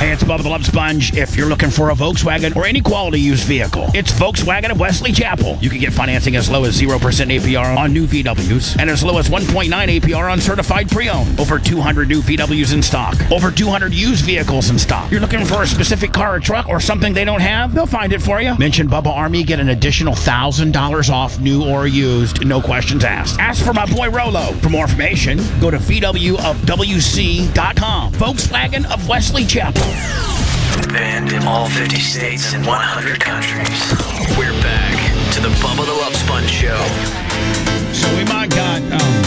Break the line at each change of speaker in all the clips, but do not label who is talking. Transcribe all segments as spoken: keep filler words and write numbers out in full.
Hey, it's Bubba the Love Sponge. If you're looking for a Volkswagen or any quality used vehicle, it's Volkswagen of Wesley Chapel. You can get financing as low as zero percent A P R on new V Ws and as low as one point nine A P R on certified pre-owned. Over two hundred new V Ws in stock. Over two hundred used vehicles in stock. You're looking for a specific car or truck or something they don't have? They'll find it for you. Mention Bubba Army, get an additional one thousand dollars off new or used. No questions asked. Ask for my boy Rolo. For more information, go to V W of W C dot com. Volkswagen of Wesley Chapel.
Banned in all fifty states and one hundred countries. We're back to the Bubba the Love Sponge Show.
So we might got,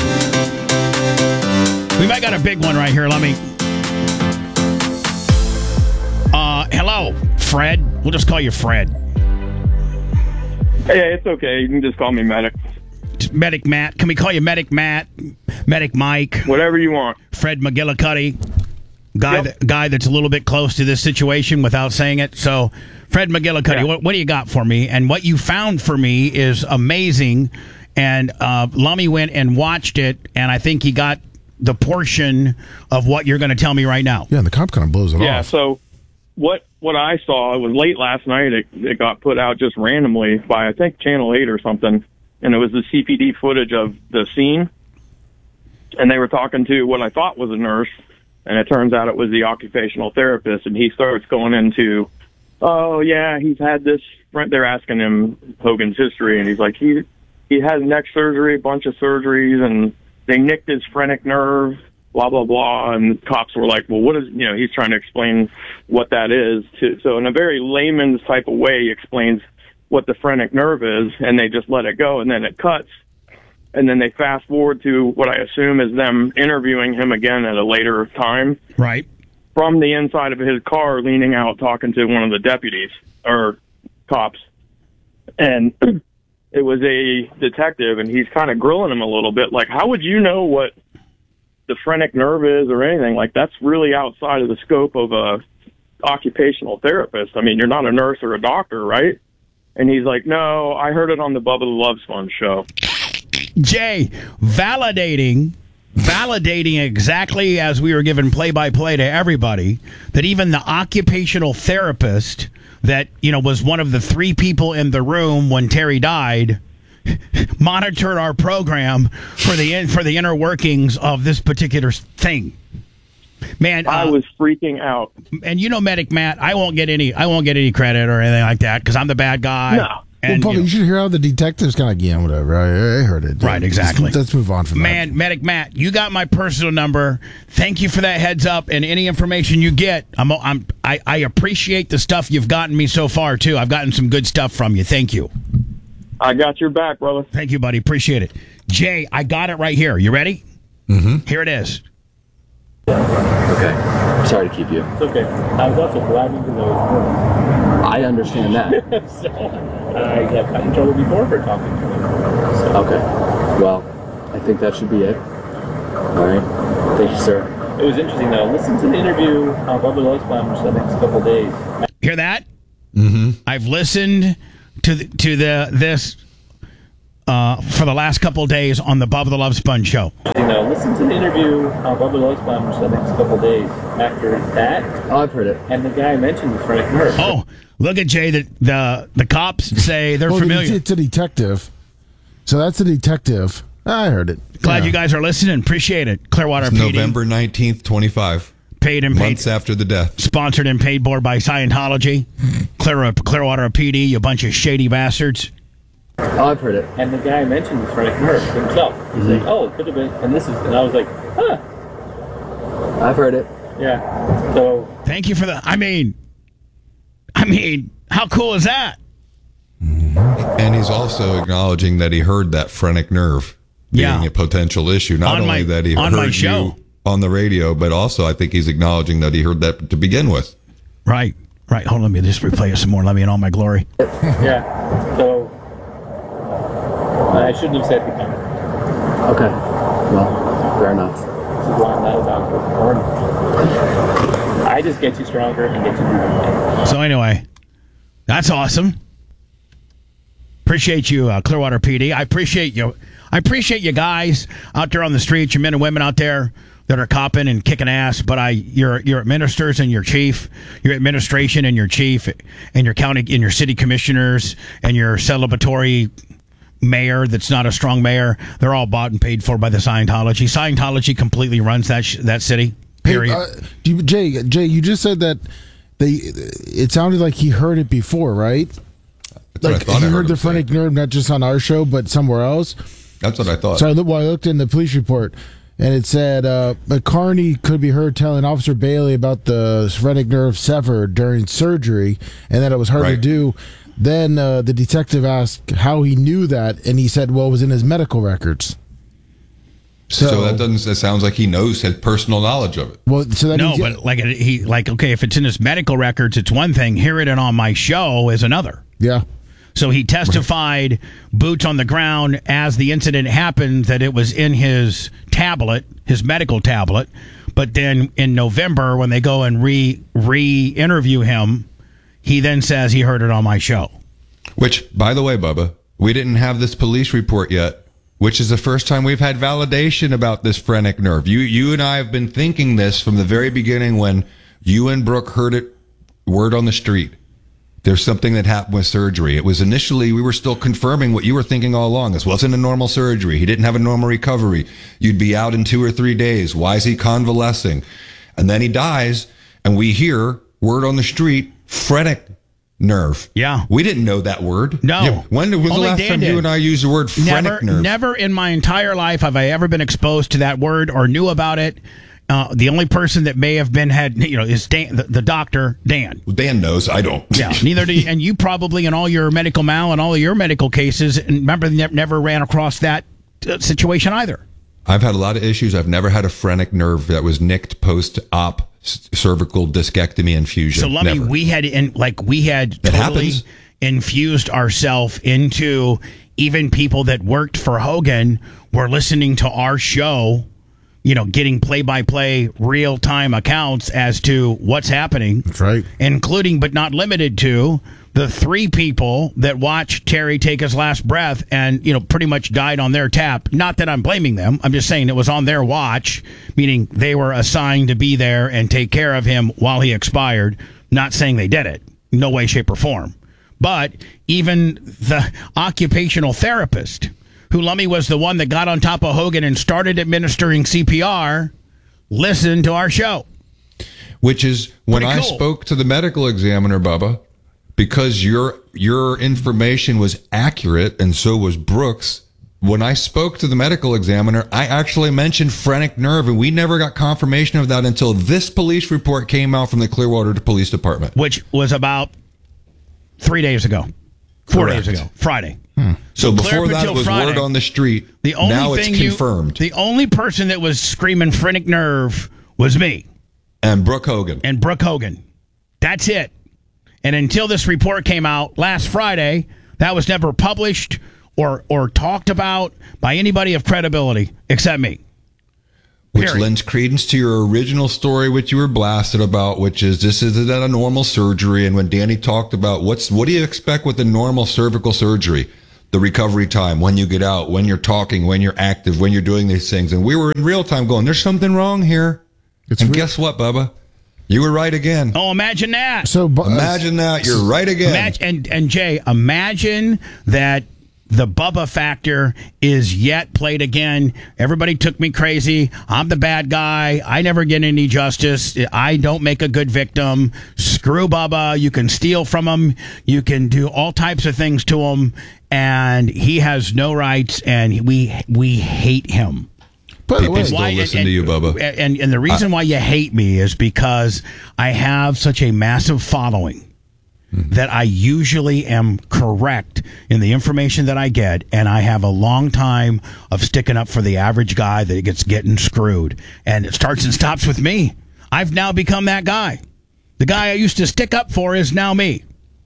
um, we might got a big one right here. Let me, uh, hello, Fred. We'll just call you Fred.
Hey, it's okay. You can just call me Medic.
Medic Matt. Can we call you Medic Matt? Medic Mike?
Whatever you want.
Fred McGillicuddy. Guy,
Yep.
that, guy that's a little bit close to this situation without saying it. So, Fred McGillicuddy,
Yeah.
what, what do you got for me? And what you found for me is amazing. And uh, Lummy went and watched it, and I think he got the portion of what you're going to tell me right now.
Yeah, and the cop kind of blows it
Yeah,
off.
so what what I saw, it was late last night. It, it got put out just randomly by, I think, Channel eight or something. And it was the C P D footage of the scene. And they were talking to what I thought was a nurse. And it turns out it was the occupational therapist. And he starts going into, oh, yeah, he's had this. They're asking him Hogan's history. And he's like, he he had neck surgery, a bunch of surgeries, and they nicked his phrenic nerve, blah, blah, blah. And cops were like, well, what is, you know, he's trying to explain what that is. To, so in a very layman's type of way, he explains what the phrenic nerve is, and they just let it go. And then it cuts. And then they fast forward to what I assume is them interviewing him again at a later time.
Right.
From the inside of his car, leaning out, talking to one of the deputies or cops. And it was a detective, and he's kind of grilling him a little bit. Like, how would you know what the phrenic nerve is or anything? Like, that's really outside of the scope of a occupational therapist. I mean, you're not a nurse or a doctor, right? And he's like, no, I heard it on the Bubba the Love Sponge show.
Jay, validating, validating exactly as we were given play-by-play to everybody, that even the occupational therapist that, you know, was one of the three people in the room when Terry died, monitored our program for the in, for the inner workings of this particular thing. Man,
I
uh,
was freaking out.
And you know, Medic Matt, I won't get any, I won't get any credit or anything like that because I'm the bad guy.
No.
And,
well, Bubba,
you
you,
know,
should hear how the detective's kind of, yeah, whatever. I, I heard it.
Right, exactly.
Let's, let's move on from
Man,
that.
Medic Matt, you got my personal number. Thank you for that heads up, and any information you get, I'm, I'm, I, I appreciate the stuff you've gotten me so far too. I've gotten some good stuff from you. Thank you.
I got your back, brother.
Thank you, buddy. Appreciate it. Jay, I got it right here. You ready?
Mm-hmm.
Here it is.
Okay. Sorry to keep you.
It's okay. I was also blabbing because I was
I understand that.
so I have gotten in trouble before for talking to him. So.
Okay. Well, I think that should be it. All right. Thank you, sir.
It was interesting, though. Listen to the interview on Bubba the Love Sponge the next couple of days.
Hear that?
Mm-hmm. I've
listened to the, to the this uh, for the last couple of days on the Bubba the Love Sponge show.
You know, listen to the interview on Bubba the Love Sponge the next couple of days. After that,
oh, I've heard it.
And the guy mentioned the phrenic nerve.
Oh, look at Jay. The the, the cops say they're
well,
familiar.
It's a detective. So that's a detective. I heard it.
Glad
yeah.
you guys are listening. Appreciate it. Clearwater
It's
P D.
November nineteenth, twenty-five.
Paid and paid.
Months after the death.
Sponsored and paid for by Scientology. Clear, Clearwater P D, you bunch of shady bastards.
Oh, I've heard it.
And the guy mentioned the phrenic nerve himself. He's
Mm-hmm.
like, oh, it could have been. And this is, and I was like, huh.
I've heard it.
Yeah. So.
Thank you for the. I mean, I mean, how cool is that?
And he's also acknowledging that he heard that phrenic nerve being
Yeah.
a potential issue. Not
On
only
my-
that he
on
heard
my show.
you on the radio, but also I think he's acknowledging that he heard that to begin with.
Right, right. Hold on, let me just replay it some more. Let me in all my glory.
Yeah. So. I shouldn't have said the comment.
Okay. Well, fair enough.
This is why I'm not a doctor. Or I just get you stronger and get you moving.
So anyway, that's awesome. Appreciate you, uh, Clearwater P D. I appreciate you. I appreciate you guys out there on the streets, you men and women out there that are copping and kicking ass, but I your your ministers and your chief, your administration and your chief, and your county and your city commissioners and your celebratory mayor that's not a strong mayor, they're all bought and paid for by the Scientology. Scientology completely runs that sh- that city. Period.
Hey, uh, do you, Jay, Jay, you just said that they. It sounded like he heard it before, right?
That's what
Like
I thought
he
I
heard
heard
the
him say.
phrenic nerve not just on our show but somewhere else.
That's what I thought.
So I looked, well, I looked in the police report, and it said uh, McCarney could be heard telling Officer Bailey about the phrenic nerve severed during surgery, and that it was hard to
Right.
do. Then uh, the detective asked how he knew that, and he said, "Well, it was in his medical records." So,
So that doesn't. That sounds like he knows, has personal knowledge of it.
well, so that
No,
means-
but like it- he like okay, if it's in his medical records, it's one thing. Hearing it on my show is another.
yeah.
So he testified, boots on the ground, as the incident happened, that it was in his tablet, his medical tablet. But then in November, when they go and re re interview him, he then says he heard it on my show.
Which, by the way, Bubba, we didn't have this police report yet, which is the first time we've had validation about this phrenic nerve. You, you and I have been thinking this from the very beginning when you and Brooke heard it, word on the street. There's something that happened with surgery. It was initially, we were still confirming what you were thinking all along. This wasn't a normal surgery. He didn't have a normal recovery. You'd be out in two or three days. Why is he convalescing? And then he dies, and we hear word on the street, phrenic nerve.
Yeah.
We didn't know that word.
No.
Yeah. When was the
Only
last
Dan
time
did.
you and I used the word phrenic
Never,
nerve?
never in my entire life have I ever been exposed to that word or knew about it. Uh, the only person that may have been had, you know, is Dan, the, the doctor, Dan.
Dan knows. I don't.
Yeah, neither do you. And you probably, in all your medical mal and all of your medical cases, and remember, ne- never ran across that uh, situation either.
I've had a lot of issues. I've never had a phrenic nerve that was nicked post-op s- cervical discectomy infusion.
So, Lummy,
Never.
we had, in, like, we had
That
totally
happens.
infused ourselves into even people that worked for Hogan were listening to our show, you know, getting play-by-play, real-time accounts as to what's happening.
That's right.
Including, but not limited to, the three people that watched Terry take his last breath and, you know, pretty much died on their tap. Not that I'm blaming them. I'm just saying it was on their watch, meaning they were assigned to be there and take care of him while he expired. Not saying they did it. No way, shape, or form. But even the occupational therapist, who Lummy was the one that got on top of Hogan and started administering C P R, listened to our show.
Which is when
Pretty
I
cool.
spoke to the medical examiner, Bubba, because your your information was accurate and so was Brooks. When I spoke to the medical examiner, I actually mentioned phrenic nerve, and we never got confirmation of that until this police report came out from the Clearwater Police Department.
Which was about three days ago. Four
Correct.
days ago. Friday.
So
Clear
before
up
that,
until
it was
Friday.
word on the street.
The only
now it's
thing you-
confirmed.
the only person that was screaming phrenic nerve was me
and Brooke Hogan.
and Brooke Hogan. That's it. And until this report came out last Friday, that was never published or or talked about by anybody of credibility except me.
Which
Period.
lends credence to your original story, which you were blasted about, which is this isn't a normal surgery. And when Danny talked about what's what do you expect with a normal cervical surgery, the recovery time, when you get out, when you're talking, when you're active, when you're doing these things, and we were in real time going, there's something wrong here.
It's
and
real-
guess what, Bubba? You were right again.
Oh, imagine that.
So bu-
Imagine that you're right again.
Imagine, and, and Jay, imagine that the Bubba factor is yet played again. Everybody took me crazy. I'm the bad guy. I never get any justice. I don't make a good victim. Screw Bubba. You can steal from him. You can do all types of things to him. And he has no rights, and we we hate him.
By the
People
way,
still
Why-
listen
and-
to you, Bubba.
And, and the reason why you hate me is because I have such a massive following that I usually am correct in the information that I get, and I have a long time of sticking up for the average guy that gets getting screwed. And it starts and stops with me. I've now become that guy. The guy I used to stick up for is now me.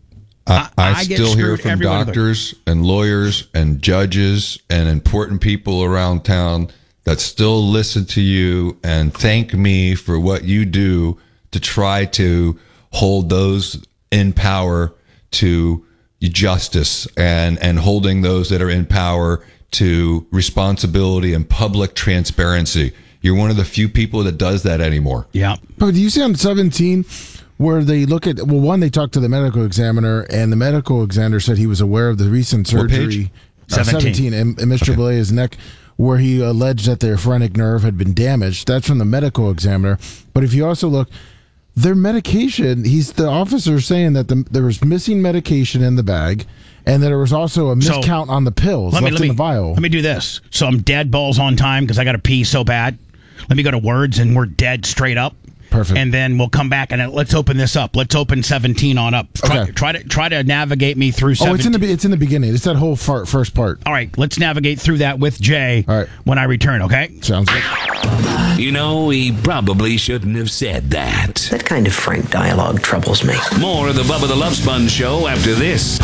I, I,
I get
still hear
screwed
from
every one of them.
doctors and lawyers and judges and important people around town that still listen to you and thank me for what you do to try to hold those in power to justice and, and holding those that are in power to responsibility and public transparency. You're one of the few people that does that anymore.
Yeah.
But do you see on seventeen where they look at, well, one, they talked to the medical examiner, and the medical examiner said he was aware of the recent
What
surgery.
page?
Uh,
seventeen.
seventeen, and, and Mister
Okay.
Belea's neck, where he alleged that their phrenic nerve had been damaged. That's from the medical examiner. But if you also look, their medication, he's the officer saying that the, there was missing medication in the bag, and that there was also a
So,
miscount on the pills
Let me,
left
let
in
me,
the vial.
let me do this. So I'm dead balls on time because I got to pee so bad. Let me go to words and we're dead straight up.
Perfect.
And then we'll come back and uh, let's open this up. Let's open seventeen on up. Try,
Okay.
try to try to navigate me through
Oh,
seventeen.
it's in the be- it's in the beginning. It's that whole far, first part.
All right, let's navigate through that with Jay
All right.
when I return, okay?
Sounds good.
You know, he probably shouldn't have said that.
That kind of frank dialogue troubles me.
More of the Bubba the Love Sponge Show after this.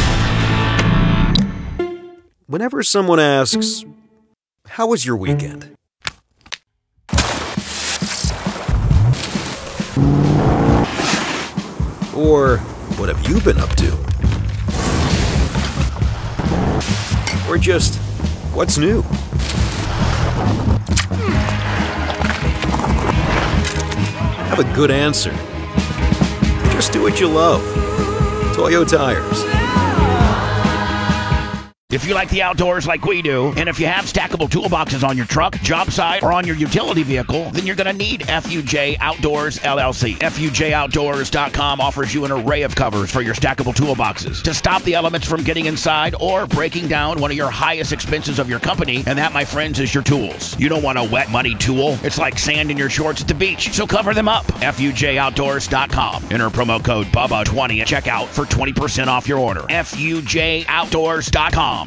Whenever someone asks, "How was your weekend?" Or, "What have you been up to?" Or just, "What's new?" Have a good answer. Just do what you love. Toyo Tires.
If you like the outdoors like we do, and if you have stackable toolboxes on your truck, job site, or on your utility vehicle, then you're going to need F U J Outdoors, L L C. F U J Outdoors dot com offers you an array of covers for your stackable toolboxes to stop the elements from getting inside or breaking down one of your highest expenses of your company, and that, my friends, is your tools. You don't want a wet, muddy tool. It's like sand in your shorts at the beach, so cover them up. F U J Outdoors dot com. Enter promo code Bubba twenty at checkout for twenty percent off your order. F U J Outdoors dot com.